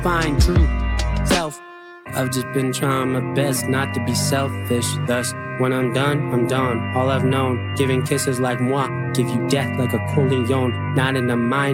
find true self. I've just been trying my best not to be selfish. Thus, when I'm done, I'm done. All I've known, giving kisses like moi, give you death like a Corleone. Not in the mind.